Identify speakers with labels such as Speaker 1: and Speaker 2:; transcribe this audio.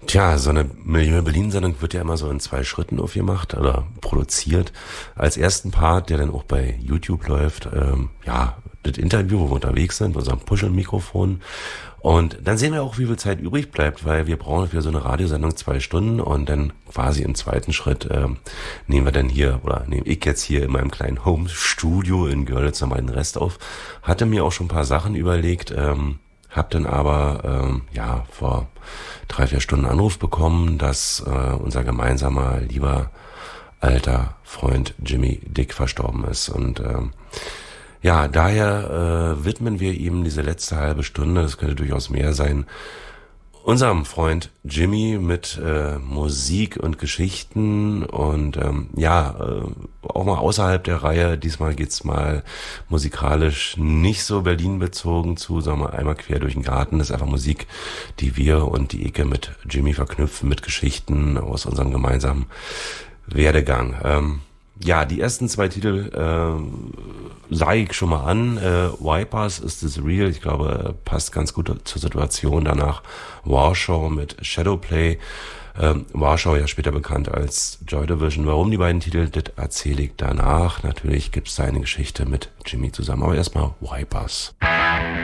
Speaker 1: Tja, so eine Milieu Berlin-Sendung wird ja immer so in 2 Schritten aufgemacht oder produziert. Als ersten Part, der dann auch bei YouTube läuft, das Interview, wo wir unterwegs sind, mit unserem Puschel-Mikrofon. Und dann sehen wir auch, wie viel Zeit übrig bleibt, weil wir brauchen für so eine Radiosendung 2 Stunden und dann quasi im zweiten Schritt nehme ich jetzt hier in meinem kleinen Home-Studio in Görlitz nochmal den Rest auf. Hatte mir auch schon ein paar Sachen überlegt, hab dann aber vor 3-4 Stunden Anruf bekommen, dass unser gemeinsamer lieber alter Freund Jimmy Dick verstorben ist. Und daher widmen wir ihm diese letzte halbe Stunde, das könnte durchaus mehr sein, unserem Freund Jimmy mit Musik und Geschichten und auch mal außerhalb der Reihe. Diesmal geht's mal musikalisch nicht so Berlin bezogen zu, sagen wir einmal quer durch den Garten. Das ist einfach Musik, die wir und die Icke mit Jimmy verknüpfen, mit Geschichten aus unserem gemeinsamen Werdegang. Die ersten 2 Titel sage ich schon mal an. Wipers, Is This Real? Ich glaube, passt ganz gut zur Situation. Danach Warschau mit Shadowplay. Warschau ja später bekannt als Joy Division. Warum die beiden Titel, das erzähle ich danach. Natürlich gibt's da eine Geschichte mit Jimmy zusammen. Aber erstmal Wipers.